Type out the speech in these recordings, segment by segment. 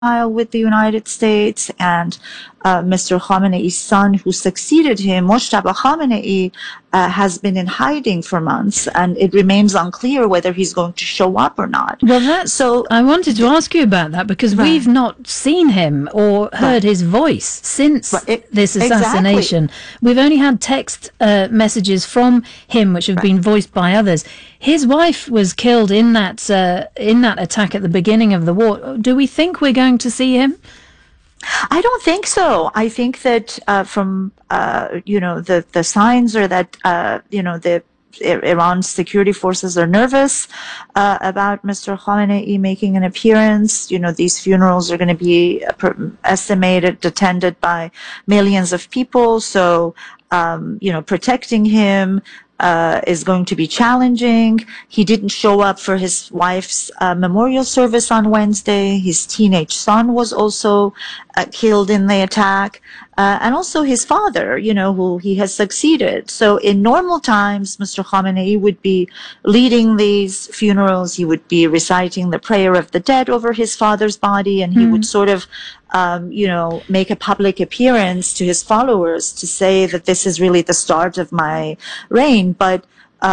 with the United States, and Mr. Khamenei's son, who succeeded him, Mojtaba Khamenei, has been in hiding for months, and it remains unclear whether he's going to show up or not. Well, I wanted to ask you about that, because we've not seen him or heard his voice since this assassination. Exactly. We've only had text messages from him, which have been voiced by others. His wife was killed in that attack at the beginning of the war. Do we think we're going to see him? I don't think so. I think that from the signs are that the Iran's security forces are nervous about Mr. Khamenei making an appearance. These funerals are going to be attended by millions of people. So, protecting him is going to be challenging. He didn't show up for his wife's memorial service on Wednesday. His teenage son was also killed in the attack. And also his father, who he has succeeded. So in normal times, Mr. Khamenei would be leading these funerals. He would be reciting the prayer of the dead over his father's body, and he would sort of, make a public appearance to his followers to say that this is really the start of my reign. But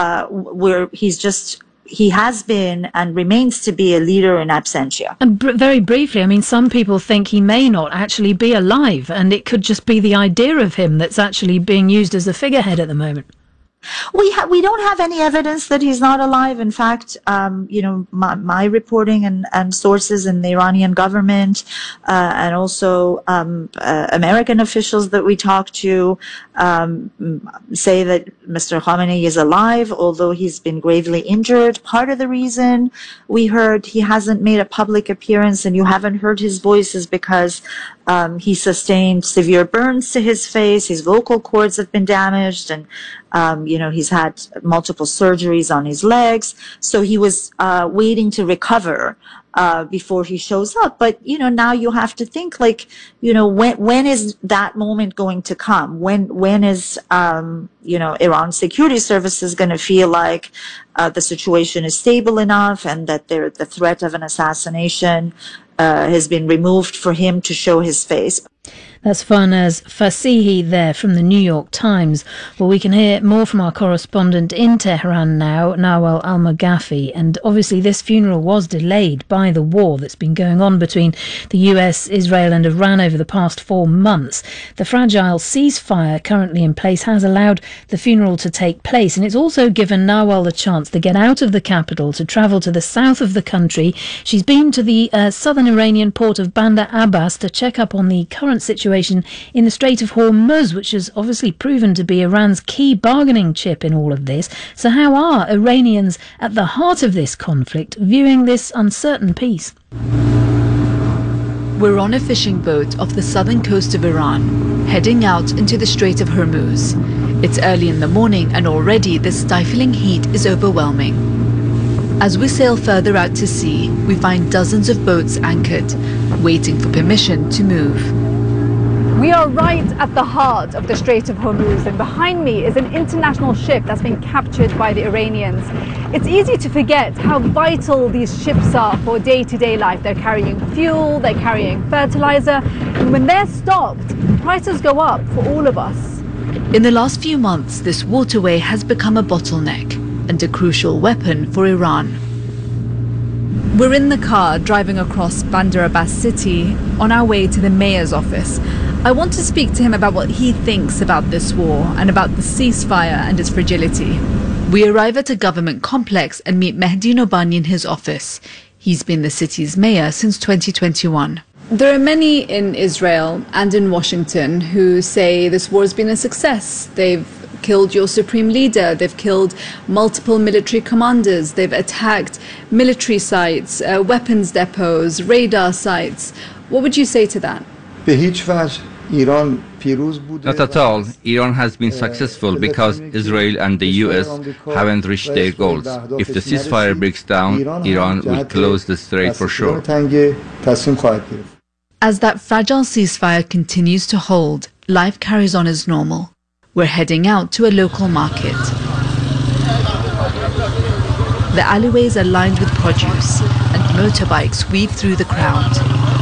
he has been and remains to be a leader in absentia. And very briefly, I mean, some people think he may not actually be alive, and it could just be the idea of him that's actually being used as a figurehead at the moment. We don't have any evidence that he's not alive. In fact, my reporting and sources in the Iranian government and also American officials that we talk to say that Mr. Khamenei is alive, although he's been gravely injured. Part of the reason we heard he hasn't made a public appearance and you haven't heard his voice is because he sustained severe burns to his face. His vocal cords have been damaged, and he's had multiple surgeries on his legs. So he was waiting to recover before he shows up. But now you have to think when is that moment going to come? When is Iran's security services going to feel like the situation is stable enough and that the threat of an assassination has been removed for him to show his face? That's Farnaz Fasihi there from the New York Times. Well, we can hear more from our correspondent in Tehran now, Nawal Al-Maghafi. And obviously this funeral was delayed by the war that's been going on between the US, Israel and Iran over the past 4 months. The fragile ceasefire currently in place has allowed the funeral to take place, and it's also given Nawal the chance to get out of the capital, to travel to the south of the country. She's been to the southern Iranian port of Bandar Abbas to check up on the current situation in the Strait of Hormuz, which has obviously proven to be Iran's key bargaining chip in all of this. So how are Iranians at the heart of this conflict viewing this uncertain peace? We're on a fishing boat off the southern coast of Iran, heading out into the Strait of Hormuz. It's early in the morning and already the stifling heat is overwhelming. As we sail further out to sea, we find dozens of boats anchored, waiting for permission to move. We are right at the heart of the Strait of Hormuz, and behind me is an international ship that's been captured by the Iranians. It's easy to forget how vital these ships are for day-to-day life. They're carrying fuel, they're carrying fertilizer, and when they're stopped, prices go up for all of us. In the last few months, this waterway has become a bottleneck and a crucial weapon for Iran. We're in the car driving across Bandar Abbas city on our way to the mayor's office. I want to speak to him about what he thinks about this war and about the ceasefire and its fragility. We arrive at a government complex and meet Mehdi Nobani in his office. He's been the city's mayor since 2021. There are many in Israel and in Washington who say this war has been a success. They've killed your supreme leader, they've killed multiple military commanders, they've attacked military sites, weapons depots, radar sites. What would you say to that? Not at all. Iran has been successful because Israel and the US haven't reached their goals. If the ceasefire breaks down, Iran will close the strait for sure. As that fragile ceasefire continues to hold, life carries on as normal. We're heading out to a local market. The alleyways are lined with produce, and motorbikes weave through the crowd.